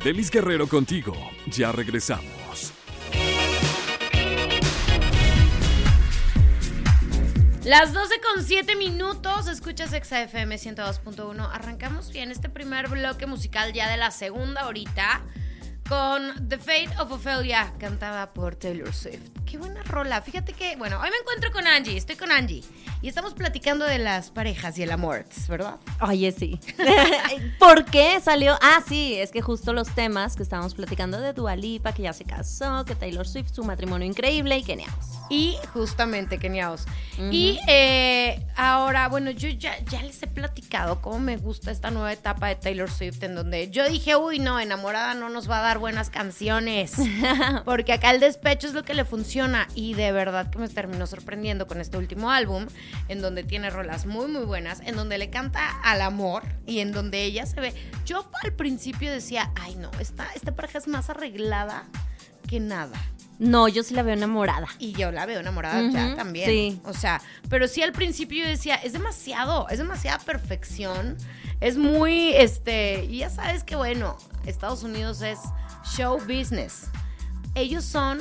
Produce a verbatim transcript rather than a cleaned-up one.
Delis Guerrero contigo. Ya regresamos. Las doce con siete minutos, escuchas Exa F M ciento dos punto uno. Arrancamos bien este primer bloque musical ya de la segunda horita con The Fate of Ophelia, cantada por Taylor Swift. Qué buena rola. Fíjate que, bueno, hoy me encuentro con Angie, estoy con Angie y estamos platicando de las parejas y el amor, ¿verdad? Oye, sí. ¿Por qué salió? Ah, sí, es que justo los temas que estábamos platicando de Dua Lipa, que ya se casó, que Taylor Swift, su matrimonio increíble y Keniaos. Y justamente Keniaos. Uh-huh. Y eh, ahora, bueno, yo ya, ya les he platicado cómo me gusta esta nueva etapa de Taylor Swift, en donde yo dije, uy, no, enamorada no nos va a dar buenas canciones, porque acá el despecho es lo que le funciona. Y de verdad que me terminó sorprendiendo con este último álbum, en donde tiene rolas muy muy buenas, en donde le canta al amor y en donde ella se ve. Yo al principio decía, ay no, esta, esta pareja es más arreglada que nada. No, yo sí la veo enamorada. Y yo la veo enamorada uh-huh, ya también. Sí. O sea, pero sí al principio yo decía, es demasiado, es demasiada perfección. Es muy, este, y ya sabes que bueno, Estados Unidos es show business. Ellos son